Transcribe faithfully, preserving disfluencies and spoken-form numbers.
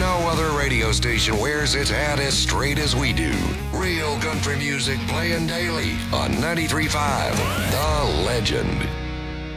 No other radio station wears its hat as straight as we do. Real country music playing daily on ninety-three point five The Legend.